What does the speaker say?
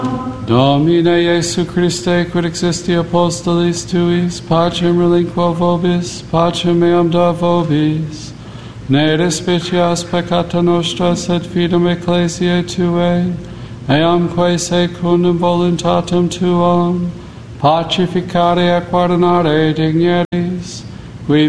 Domine Iesu Christe, quid existi apostolis tuis, pacem relinquo vobis, pacem meam da vobis. Ne despicias peccata nostra, sed fidem ecclesiae Tuae, eamque secundum voluntatem Tuam, pacificare et guardonare digneris,